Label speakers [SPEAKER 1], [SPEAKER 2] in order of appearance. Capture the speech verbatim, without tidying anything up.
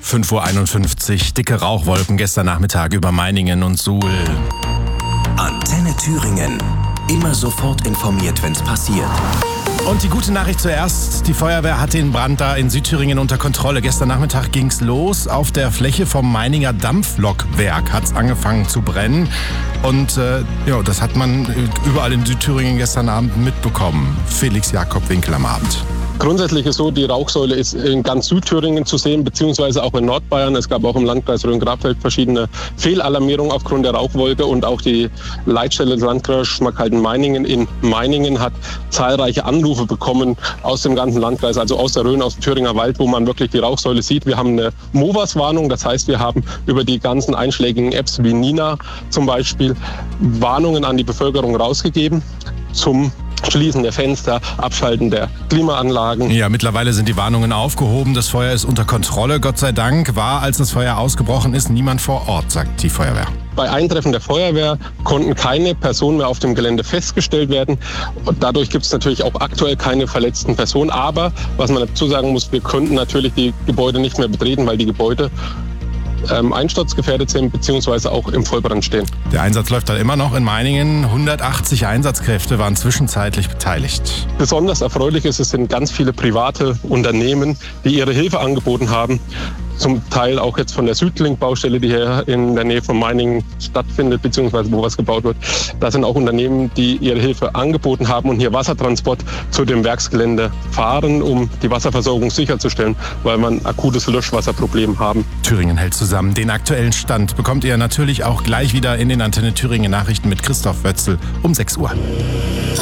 [SPEAKER 1] fünf Uhr einundfünfzig, dicke Rauchwolken gestern Nachmittag über Meiningen und Suhl.
[SPEAKER 2] Antenne Thüringen. Immer sofort informiert, wenn's passiert.
[SPEAKER 1] Und die gute Nachricht zuerst, die Feuerwehr hat den Brand da in Südthüringen unter Kontrolle. Gestern Nachmittag ging's los. Auf der Fläche vom Meininger Dampflokwerk hat's angefangen zu brennen. Und äh, ja, das hat man überall in Südthüringen gestern Abend mitbekommen. Felix Jakob Winkel am Abend.
[SPEAKER 3] Grundsätzlich ist so, die Rauchsäule ist in ganz Südthüringen zu sehen, beziehungsweise auch in Nordbayern. Es gab auch im Landkreis Rhön-Grabfeld verschiedene Fehlalarmierungen aufgrund der Rauchwolke. Und auch die Leitstelle des Landkreises Schmalkalden-Meiningen in Meiningen hat zahlreiche Anrufe bekommen aus dem ganzen Landkreis, also aus der Rhön, aus dem Thüringer Wald, wo man wirklich die Rauchsäule sieht. Wir haben eine MOVAS-Warnung, das heißt, wir haben über die ganzen einschlägigen Apps wie Nina zum Beispiel Warnungen an die Bevölkerung rausgegeben zum Schließen der Fenster, Abschalten der Klimaanlagen.
[SPEAKER 1] Ja, mittlerweile sind die Warnungen aufgehoben. Das Feuer ist unter Kontrolle. Gott sei Dank war, als das Feuer ausgebrochen ist, niemand vor Ort, sagt die Feuerwehr.
[SPEAKER 3] Bei Eintreffen der Feuerwehr konnten keine Personen mehr auf dem Gelände festgestellt werden. Und dadurch gibt es natürlich auch aktuell keine verletzten Personen. Aber, was man dazu sagen muss, wir konnten natürlich die Gebäude nicht mehr betreten, weil die Gebäude Ähm, einsturzgefährdet sind bzw. auch im Vollbrand stehen.
[SPEAKER 1] Der Einsatz läuft dann immer noch in Meiningen. hundertachtzig Einsatzkräfte waren zwischenzeitlich beteiligt.
[SPEAKER 3] Besonders erfreulich ist, es sind ganz viele private Unternehmen, die ihre Hilfe angeboten haben. Zum Teil auch jetzt von der Südlink-Baustelle, die hier in der Nähe von Meiningen stattfindet, beziehungsweise wo was gebaut wird. Da sind auch Unternehmen, die ihre Hilfe angeboten haben und hier Wassertransport zu dem Werksgelände fahren, um die Wasserversorgung sicherzustellen, weil man ein akutes Löschwasserproblem haben.
[SPEAKER 1] Thüringen hält zusammen. Den aktuellen Stand bekommt ihr natürlich auch gleich wieder in den Antenne Thüringen Nachrichten mit Christoph Wötzel um sechs Uhr.